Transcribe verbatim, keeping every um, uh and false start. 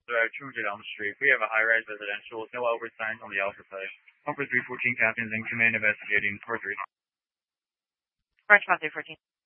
Drive, two hundred Elm Street. We have a high-rise residential with no outward signs on the outer side. One for three fourteen Captain's Inc. Command investigating. four three. Branch one three fourteen.